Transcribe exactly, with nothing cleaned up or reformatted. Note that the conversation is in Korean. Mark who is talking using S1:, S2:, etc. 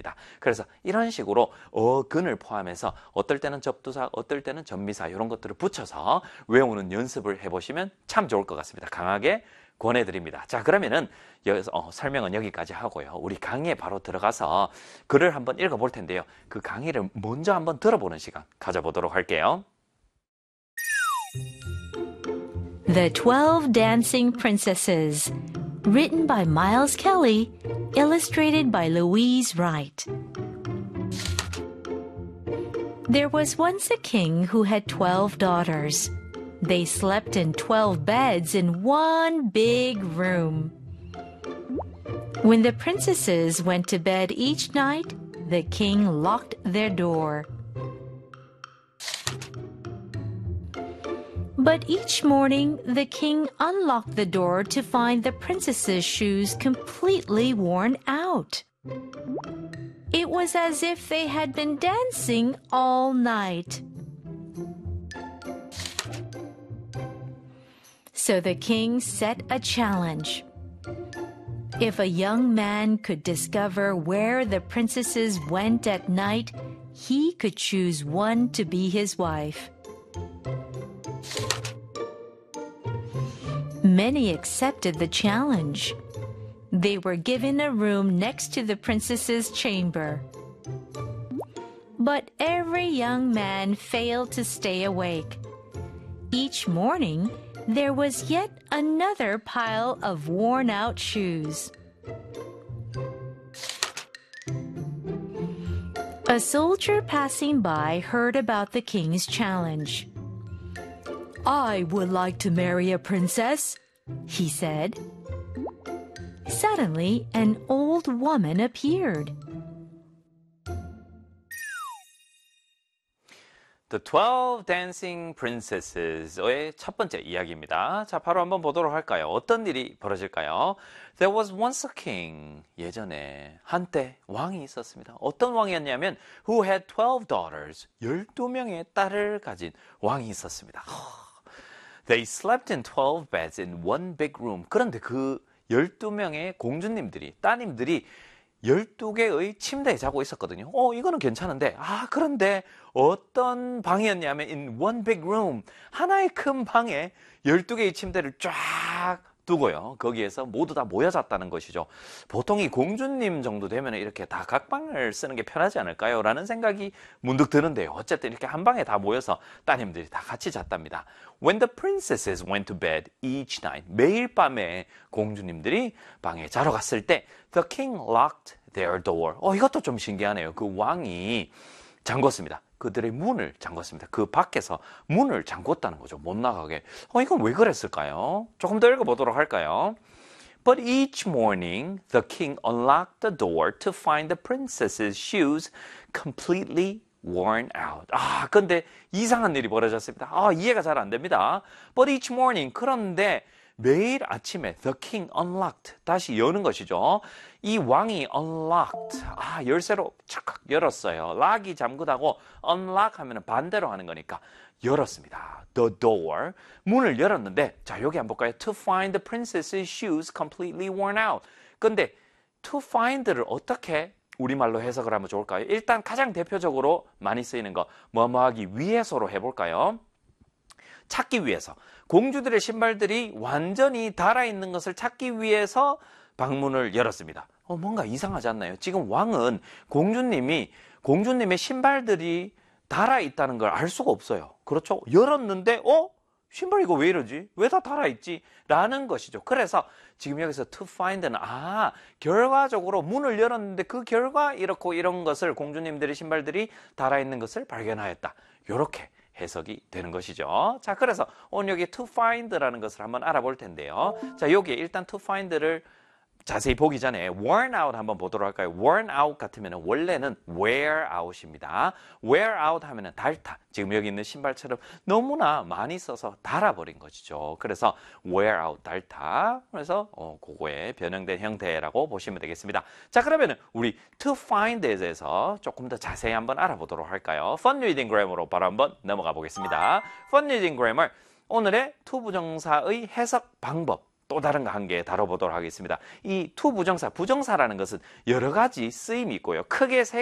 S1: 됩니다. 그래서 이런 식으로 어근을 포함해서 어떨 때는 접두사, 어떨 때는 전미사 이런 것들을 붙여서 외우는 연습을 해보시면 참 좋을 것 같습니다. 강하게 권해드립니다. 자, 그러면은 여기서 어, 설명은 여기까지 하고요. 우리 강의에 바로 들어가서 글을 한번 읽어볼 텐데요. 그 강의를 먼저 한번 들어보는 시간 가져보도록 할게요.
S2: The Twelve Dancing Princesses, written by Miles Kelly, illustrated by Louise Wright. There was once a king who had twelve daughters. They slept in twelve beds in one big room. When the princesses went to bed each night, the king locked their door. But each morning, the king unlocked the door to find the princesses' shoes completely worn out. It was as if they had been dancing all night. So the king set a challenge. If a young man could discover where the princesses went at night, he could choose one to be his wife. Many accepted the challenge. They were given a room next to the princess's chamber. But every young man failed to stay awake. Each morning, there was yet another pile of worn-out shoes. A soldier passing by heard about the king's challenge. "I would like to marry a princess," he said. Suddenly, an old woman appeared.
S1: The Twelve Dancing Princesses의 첫 번째 이야기입니다. 자, 바로 한번 보도록 할까요? 어떤 일이 벌어질까요? There was once a king. 예전에 한때 왕이 있었습니다. 어떤 왕이었냐면 who had twelve daughters. 열두 명의 딸을 가진 왕이 있었습니다. They slept in twelve beds in one big room. 그런데 그 열두 명의 공주님들이, 따님들이 열두 개의 침대에 자고 있었거든요. 어, 이거는 괜찮은데. 아, 그런데 어떤 방이었냐면 in one big room. 하나의 큰 방에 열두 개의 침대를 쫙 두고요. 거기에서 모두 다 모여 잤다는 것이죠. 보통 이 공주님 정도 되면 이렇게 다 각 방을 쓰는 게 편하지 않을까요? 라는 생각이 문득 드는데요. 어쨌든 이렇게 한 방에 다 모여서 따님들이 다 같이 잤답니다. When the princesses went to bed each night. 매일 밤에 공주님들이 방에 자러 갔을 때 the king locked their door. 어, 이것도 좀 신기하네요. 그 왕이 잠궜습니다. 그들의 문을 잠궜습니다. 그 밖에서 문을 잠궜다는 거죠. 못 나가게. 어, 이건 왜 그랬을까요? 조금 더 읽어보도록 할까요? But each morning, the king unlocked the door to find the princess's shoes completely worn out. 아, 근데 이상한 일이 벌어졌습니다. 아, 이해가 잘 안 됩니다. But each morning, 그런데 매일 아침에 the king unlocked, 다시 여는 것이죠. 이 왕이 unlocked, 아, 열쇠로 착각 열었어요. lock이 잠그다고 unlock 하면 반대로 하는 거니까 열었습니다. The door, 문을 열었는데, 자, 여기 한번 볼까요? To find the princess's shoes completely worn out. 근데 to find를 어떻게 우리말로 해석을 하면 좋을까요? 일단 가장 대표적으로 많이 쓰이는 거, 뭐뭐하기 위해서로 해볼까요? 찾기 위해서. 공주들의 신발들이 완전히 닳아있는 것을 찾기 위해서 방문을 열었습니다. 어, 뭔가 이상하지 않나요? 지금 왕은 공주님이, 공주님의 신발들이 닳아있다는 걸 알 수가 없어요. 그렇죠? 열었는데, 어? 신발 이거 왜 이러지? 왜 다 닳아있지? 라는 것이죠. 그래서 지금 여기서 to find는, 아, 결과적으로 문을 열었는데 그 결과 이렇고 이런 것을 공주님들의 신발들이 닳아있는 것을 발견하였다. 요렇게 해석이 되는 것이죠. 자, 그래서 오늘 여기 to find라는 것을 한번 알아볼 텐데요. 자, 여기에 일단 to find를 자세히 보기 전에 worn out 한번 보도록 할까요? worn out 같으면 원래는 wear out입니다. wear out 하면 닳다. 지금 여기 있는 신발처럼 너무나 많이 써서 닳아버린 것이죠. 그래서 wear out, 닳다. 그래서 어, 그거의 변형된 형태라고 보시면 되겠습니다. 자, 그러면 우리 to find에 대해서 조금 더 자세히 한번 알아보도록 할까요? Fun Reading Grammar로 바로 한번 넘어가 보겠습니다. Fun Reading Grammar, 오늘의 to 부정사의 해석 방법 또 다른 관계 다뤄보도록 하겠습니다. 이 to 부정사, 부정사라는 것은 여러 가지 쓰임이 있고요. 크게 세